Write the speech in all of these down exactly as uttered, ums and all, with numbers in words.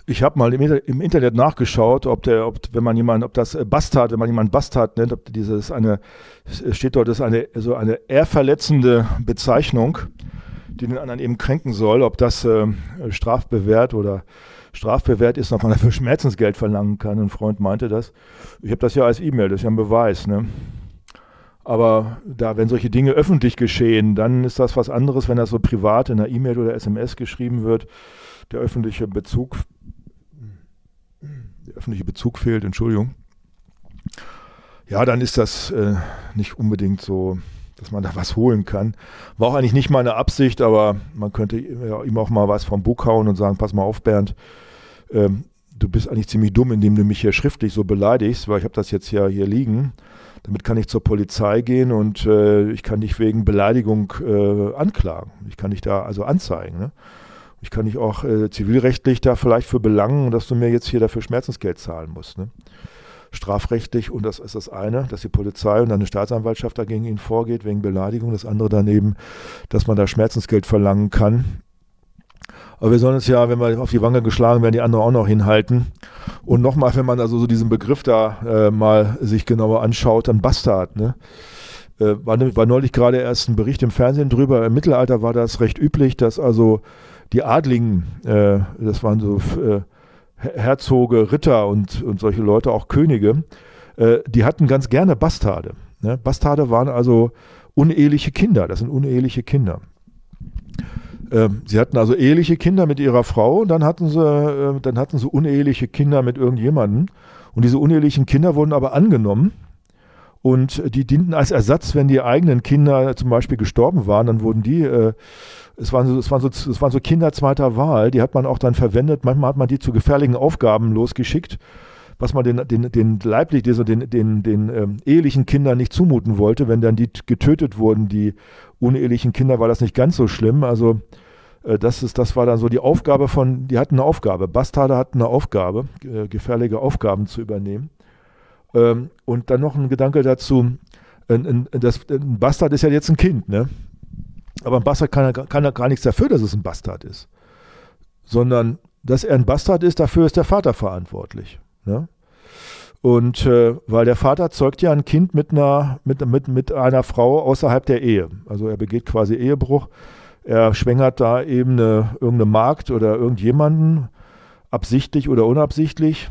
Ich habe mal im, Inter- im Internet nachgeschaut, ob der, ob wenn man jemanden, ob das äh, Bastard, wenn man jemanden Bastard nennt, ob dieses eine, es steht dort, das ist eine so eine ehrverletzende Bezeichnung, die den anderen eben kränken soll, ob das äh, strafbewehrt oder strafbewehrt ist, ob man dafür Schmerzensgeld verlangen kann. Ein Freund meinte das. Ich habe das ja als E-Mail, das ist ja ein Beweis, ne? Aber da, wenn solche Dinge öffentlich geschehen, dann ist das was anderes, wenn das so privat in einer E-Mail oder S M S geschrieben wird. Der öffentliche Bezug, der öffentliche Bezug fehlt, Entschuldigung. Ja, dann ist das äh, nicht unbedingt so, dass man da was holen kann. War auch eigentlich nicht meine Absicht, aber man könnte ja, ihm auch mal was vom Bug hauen und sagen, pass mal auf, Bernd, ähm, du bist eigentlich ziemlich dumm, indem du mich hier schriftlich so beleidigst, weil ich habe das jetzt ja hier liegen. Damit kann ich zur Polizei gehen und äh, ich kann dich wegen Beleidigung äh, anklagen. Ich kann dich da also anzeigen. Ne? Ich kann dich auch äh, zivilrechtlich da vielleicht für belangen, dass du mir jetzt hier dafür Schmerzensgeld zahlen musst. Ne? Strafrechtlich, und das ist das eine, dass die Polizei und dann eine Staatsanwaltschaft dagegen ihn vorgeht, wegen Beleidigung. Das andere daneben, dass man da Schmerzensgeld verlangen kann. Aber wir sollen uns ja, wenn wir auf die Wange geschlagen werden, die anderen auch noch hinhalten. Und nochmal, wenn man also so diesen Begriff da äh, mal sich genauer anschaut, dann Bastard, ne? Äh, war, war neulich gerade erst ein Bericht im Fernsehen drüber. Im Mittelalter war das recht üblich, dass also die Adligen, äh, das waren so äh, Herzoge, Ritter und, und solche Leute, auch Könige, äh, die hatten ganz gerne Bastarde. Ne? Bastarde waren also uneheliche Kinder, das sind uneheliche Kinder. Sie hatten also eheliche Kinder mit ihrer Frau und dann hatten sie, dann hatten sie uneheliche Kinder mit irgendjemandem. Und diese unehelichen Kinder wurden aber angenommen und die dienten als Ersatz, wenn die eigenen Kinder zum Beispiel gestorben waren, dann wurden die, äh, es waren so, es waren so, es waren so Kinder zweiter Wahl, die hat man auch dann verwendet. Manchmal hat man die zu gefährlichen Aufgaben losgeschickt, was man den, den, den leiblich, den, den, den, den ähm, ehelichen Kindern nicht zumuten wollte. Wenn dann die getötet wurden, die unehelichen Kinder, war das nicht ganz so schlimm. Also äh, das, ist, das war dann so die Aufgabe von, die hatten eine Aufgabe. Bastarde hatten eine Aufgabe, äh, gefährliche Aufgaben zu übernehmen. Ähm, und dann noch ein Gedanke dazu, ein, ein, das, ein Bastard ist ja jetzt ein Kind, ne? Aber ein Bastard kann, kann ja gar nichts dafür, dass es ein Bastard ist. Sondern, dass er ein Bastard ist, dafür ist der Vater verantwortlich. Ne? Und äh, weil der Vater zeugt ja ein Kind mit einer, mit, mit, mit einer Frau außerhalb der Ehe. Also er begeht quasi Ehebruch. Er schwängert da eben eine, irgendeine Magd oder irgendjemanden, absichtlich oder unabsichtlich.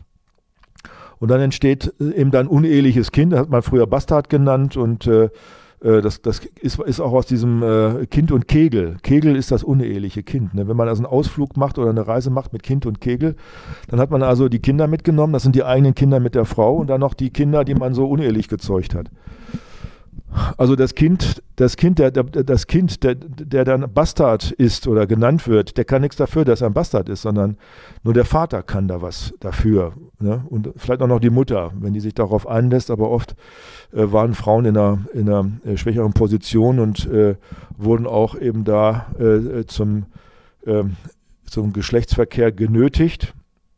Und dann entsteht eben dann uneheliches Kind, das hat man früher Bastard genannt und äh, Das, das ist, ist auch aus diesem äh, Kind und Kegel. Kegel ist das uneheliche Kind. Ne? Wenn man also einen Ausflug macht oder eine Reise macht mit Kind und Kegel, dann hat man also die Kinder mitgenommen, das sind die eigenen Kinder mit der Frau und dann noch die Kinder, die man so unehelich gezeugt hat. Also das Kind, das Kind, der, der, das Kind, der, der dann Bastard ist oder genannt wird, der kann nichts dafür, dass er ein Bastard ist, sondern nur der Vater kann da was dafür. Ne? Und vielleicht auch noch die Mutter, wenn die sich darauf einlässt, aber oft äh, waren Frauen in einer, in einer äh, schwächeren Position und äh, wurden auch eben da äh, zum, äh, zum Geschlechtsverkehr genötigt.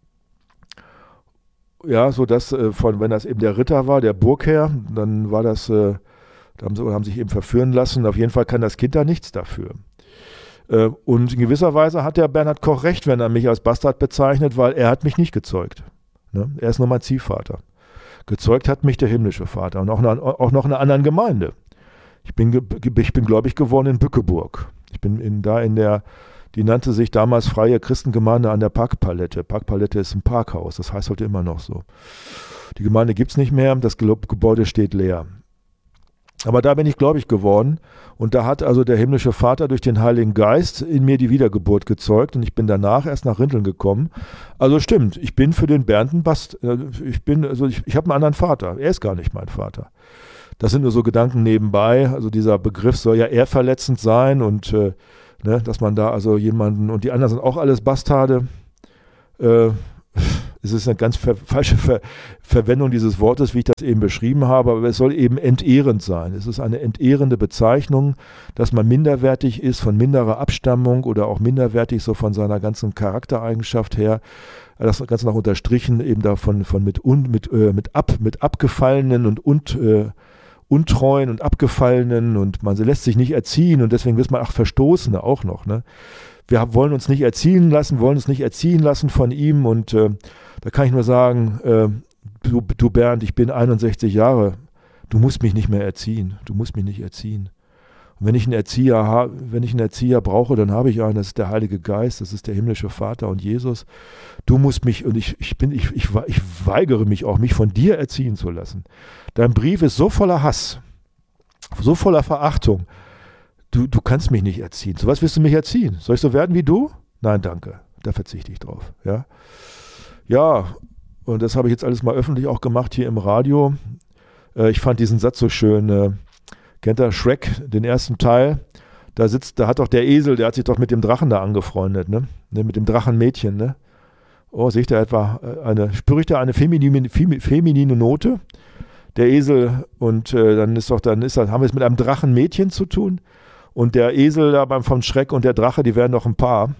Ja, so dass äh, von, wenn das eben der Ritter war, der Burgherr, dann war das äh, Da haben sie haben sich eben verführen lassen. Auf jeden Fall kann das Kind da nichts dafür. Und in gewisser Weise hat der Bernhard Koch recht, wenn er mich als Bastard bezeichnet, weil er hat mich nicht gezeugt. Er ist nur mein Ziehvater. Gezeugt hat mich der himmlische Vater und auch, eine, auch noch in einer anderen Gemeinde. Ich bin, ich bin gläubig geworden in Bückeburg. Ich bin in, da in der, die nannte sich damals Freie Christengemeinde an der Parkpalette. Parkpalette ist ein Parkhaus, das heißt heute immer noch so. Die Gemeinde gibt es nicht mehr, das Gebäude steht leer. Aber da bin ich gläubig geworden und da hat also der himmlische Vater durch den Heiligen Geist in mir die Wiedergeburt gezeugt und ich bin danach erst nach Rinteln gekommen. Also stimmt, ich bin für den Bernd ein Bast. Ich bin, also ich, ich habe einen anderen Vater, er ist gar nicht mein Vater. Das sind nur so Gedanken nebenbei, also dieser Begriff soll ja eher verletzend sein und äh, ne, dass man da also jemanden, und die anderen sind auch alles Bastarde, äh, es ist eine ganz ver- falsche Ver- Verwendung dieses Wortes, wie ich das eben beschrieben habe, aber es soll eben entehrend sein. Es ist eine entehrende Bezeichnung, dass man minderwertig ist von minderer Abstammung oder auch minderwertig so von seiner ganzen Charaktereigenschaft her. Das Ganze noch unterstrichen eben davon von mit, un, mit, äh, mit, ab, mit abgefallenen und, und äh, Untreuen und Abgefallenen und man lässt sich nicht erziehen und deswegen ist man auch Verstoßene auch noch. Ne? Wir wollen uns nicht erziehen lassen, wollen uns nicht erziehen lassen von ihm und äh, da kann ich nur sagen, äh, du, du Bernd, ich bin einundsechzig Jahre, du musst mich nicht mehr erziehen, du musst mich nicht erziehen. Und wenn ich einen Erzieher habe, wenn ich einen Erzieher brauche, dann habe ich einen, das ist der Heilige Geist, das ist der himmlische Vater und Jesus. Du musst mich, und ich, ich bin, ich, ich, ich weigere mich auch, mich von dir erziehen zu lassen. Dein Brief ist so voller Hass, so voller Verachtung. Du, du kannst mich nicht erziehen. So was willst du mich erziehen? Soll ich so werden wie du? Nein, danke. Da verzichte ich drauf. Ja, ja, und das habe ich jetzt alles mal öffentlich auch gemacht hier im Radio. Äh, ich fand diesen Satz so schön. Äh, kennt ihr Shrek, den ersten Teil? Da sitzt, da hat doch der Esel, der hat sich doch mit dem Drachen da angefreundet, ne? ne mit dem Drachenmädchen, ne? Oh, sehe ich da etwa eine, spüre ich da eine feminine, feminine Note? Der Esel und äh, dann ist doch, dann ist das, haben wir es mit einem Drachenmädchen zu tun und der Esel da beim vom Schreck und der Drache, die werden doch ein Paar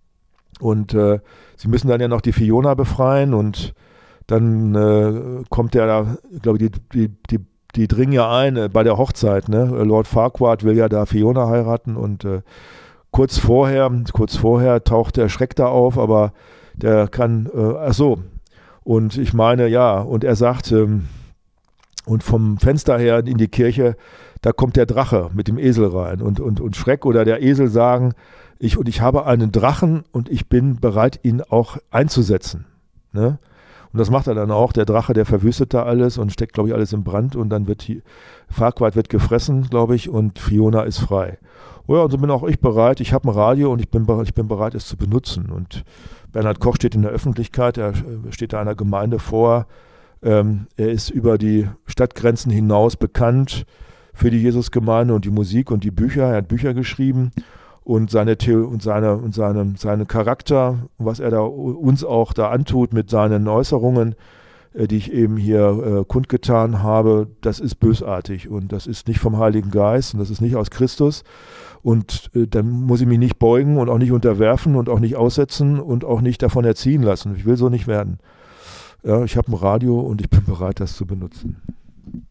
und äh, sie müssen dann ja noch die Fiona befreien und dann äh, kommt der da, glaube ich, die, die, die, die dringen ja ein äh, bei der Hochzeit, ne? Lord Farquaad will ja da Fiona heiraten und äh, kurz vorher, kurz vorher taucht der Schreck da auf, aber der kann, äh, ach so, und ich meine, ja, und er sagt, ähm, und vom Fenster her in die Kirche, da kommt der Drache mit dem Esel rein und, und, und Schreck oder der Esel sagen, ich, und ich habe einen Drachen und ich bin bereit, ihn auch einzusetzen. Ne? Und das macht er dann auch, der Drache, der verwüstet da alles und steckt, glaube ich, alles in Brand und dann wird die, Farquaad wird gefressen, glaube ich, und Fiona ist frei. Oh ja, und so bin auch ich bereit, ich habe ein Radio und ich bin, ich bin bereit, es zu benutzen. Und Bernhard Koch steht in der Öffentlichkeit, er steht da einer Gemeinde vor, ähm, er ist über die Stadtgrenzen hinaus bekannt für die Jesusgemeinde und die Musik und die Bücher, er hat Bücher geschrieben und seine Theo- und seine und seine, seinen Charakter, was er da uns auch da antut mit seinen Äußerungen, äh, die ich eben hier äh, kundgetan habe, das ist bösartig und das ist nicht vom Heiligen Geist und das ist nicht aus Christus. Und äh, dann muss ich mich nicht beugen und auch nicht unterwerfen und auch nicht aussetzen und auch nicht davon erziehen lassen. Ich will so nicht werden. Ja, ich habe ein Radio und ich bin bereit, das zu benutzen.